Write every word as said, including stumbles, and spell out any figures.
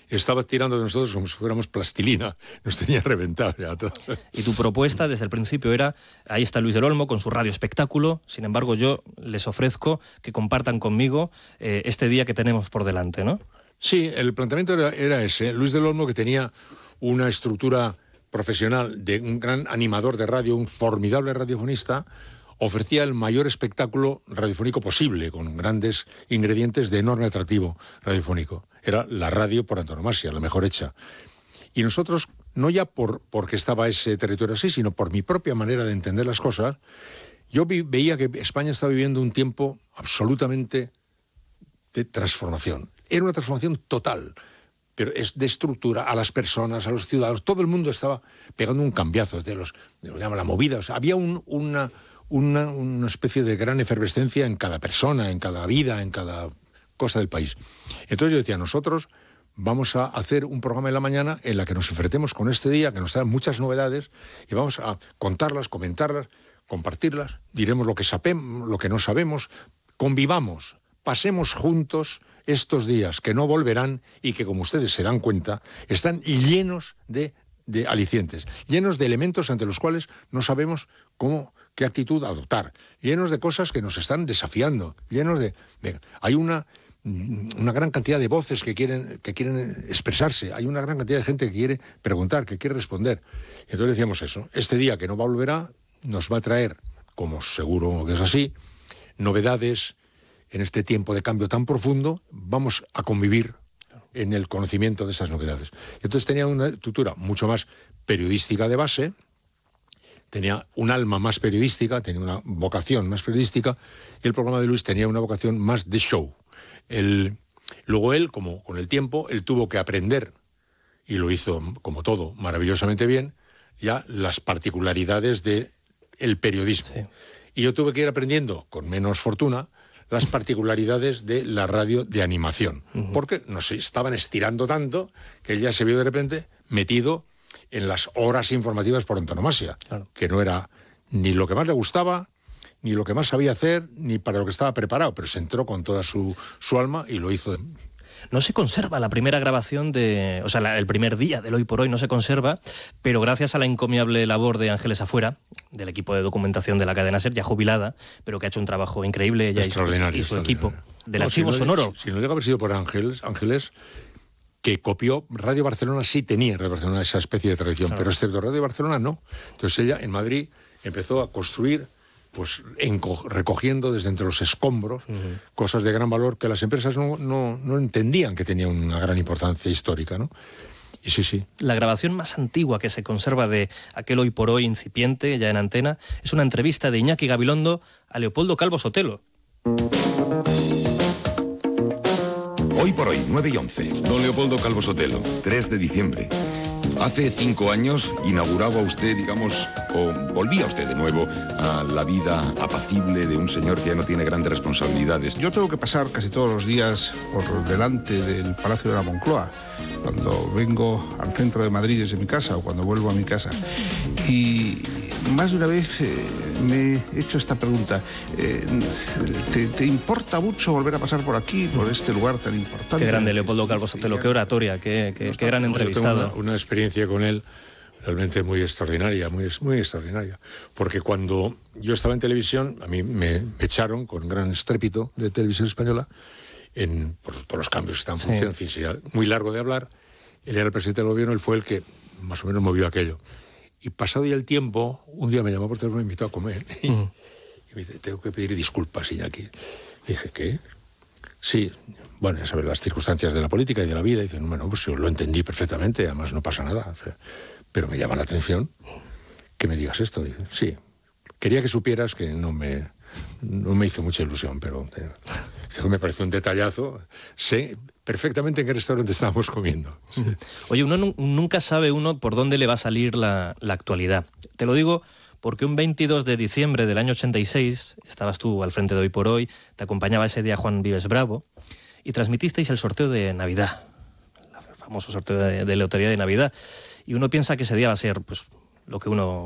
estaba tirando de nosotros como si fuéramos plastilina, nos tenía reventado ya todo. Y tu propuesta desde el principio era, ahí está Luis del Olmo con su radio espectáculo, sin embargo yo les ofrezco que compartan conmigo eh, este día que tenemos por delante, ¿no? Sí, el planteamiento era, era ese. Luis del Olmo, que tenía una estructura profesional de un gran animador de radio, un formidable radiofonista, ofrecía el mayor espectáculo radiofónico posible, con grandes ingredientes de enorme atractivo radiofónico. Era la radio por antonomasia, la mejor hecha. Y nosotros, no ya por porque estaba ese territorio así, sino por mi propia manera de entender las cosas, yo vi, veía que España estaba viviendo un tiempo absolutamente de transformación. Era una transformación total, pero es de estructura, a las personas, a los ciudadanos. Todo el mundo estaba pegando un cambiazo, de los, de lo que llaman la movida. O sea, había un, una... Una, una especie de gran efervescencia en cada persona, en cada vida, en cada cosa del país. Entonces yo decía, nosotros vamos a hacer un programa en la mañana en la que nos enfrentemos con este día, que nos dan muchas novedades, y vamos a contarlas, comentarlas, compartirlas, diremos lo que sabemos, lo que no sabemos, convivamos, pasemos juntos estos días que no volverán y que, como ustedes se dan cuenta, están llenos de, de alicientes, llenos de elementos ante los cuales no sabemos cómo... qué actitud adoptar, llenos de cosas que nos están desafiando, llenos de... de hay una, una gran cantidad de voces que quieren, que quieren expresarse, hay una gran cantidad de gente que quiere preguntar, que quiere responder. Y entonces decíamos eso, este día que no volverá nos va a traer, como seguro que es así, novedades en este tiempo de cambio tan profundo, vamos a convivir en el conocimiento de esas novedades. Entonces tenía una estructura mucho más periodística de base, tenía un alma más periodística, tenía una vocación más periodística, y el programa de Luis tenía una vocación más de show. El, luego él, como con el tiempo, él tuvo que aprender, y lo hizo, como todo, maravillosamente bien, ya las particularidades del periodismo. Sí. Y yo tuve que ir aprendiendo, con menos fortuna, las particularidades de la radio de animación, uh-huh. porque nos estaban estirando tanto que él ya se vio de repente metido en las horas informativas por antonomasia, claro. que no era ni lo que más le gustaba, ni lo que más sabía hacer, ni para lo que estaba preparado, pero se entró con toda su, su alma y lo hizo. No se conserva la primera grabación de... O sea, la, el primer día del Hoy por Hoy no se conserva, pero gracias a la encomiable labor de Ángeles Afuera, del equipo de documentación de la cadena SER, ya jubilada, pero que ha hecho un trabajo increíble, ella extraordinario, y su, y su equipo, del no, archivo si no, sonoro. Si, si no llega a haber sido por Ángeles, Ángeles... que copió, Radio Barcelona sí tenía Radio Barcelona esa especie de tradición, claro. pero excepto Radio Barcelona no. Entonces ella en Madrid empezó a construir, pues enco- recogiendo desde entre los escombros uh-huh. cosas de gran valor que las empresas no, no, no entendían que tenían una gran importancia histórica, ¿no? Y sí, sí. La grabación más antigua que se conserva de aquel Hoy por Hoy incipiente, ya en antena, es una entrevista de Iñaki Gabilondo a Leopoldo Calvo Sotelo. Hoy por hoy, nueve y once. Don Leopoldo Calvo Sotelo, tres de diciembre. Hace cinco años inauguraba usted, digamos, o volvía usted de nuevo a la vida apacible de un señor que ya no tiene grandes responsabilidades. Yo tengo que pasar casi todos los días por delante del Palacio de la Moncloa, cuando vengo al centro de Madrid desde mi casa o cuando vuelvo a mi casa. Y más de una vez eh, me he hecho esta pregunta. Eh, ¿te, ¿Te importa mucho volver a pasar por aquí, por este lugar tan importante? Qué grande Leopoldo Calvo Sotelo, qué oratoria, qué, qué, qué gran entrevistado. Una, una experiencia con él realmente muy extraordinaria, muy, muy extraordinaria. Porque cuando yo estaba en televisión, a mí me echaron con gran estrépito de Televisión Española, en, por todos los cambios que están sí. funcionando, en fin, sería muy largo de hablar. Él era el presidente del gobierno, él fue el que más o menos movió aquello. Y pasado ya el tiempo, un día me llamó por teléfono y me invitó a comer. Y, uh-huh. y me dice, tengo que pedir disculpas, Iñaki. Y dije, ¿qué? Sí, bueno, ya sabes, las circunstancias de la política y de la vida. Y dicen, bueno, pues yo lo entendí perfectamente, además no pasa nada. O sea, pero me llama la atención que me digas esto. Y dice, sí, quería que supieras que no me, no me hizo mucha ilusión, pero eh, me pareció un detallazo. Sé perfectamente en qué restaurante estábamos comiendo. Sí. Oye, uno nunca sabe uno por dónde le va a salir la, la actualidad. Te lo digo porque un veintidós de diciembre del año ochenta y seis, estabas tú al frente de Hoy por Hoy, te acompañaba ese día Juan Vives Bravo, y transmitisteis el sorteo de Navidad, el famoso sorteo de, de lotería de Navidad. Y uno piensa que ese día va a ser pues lo que uno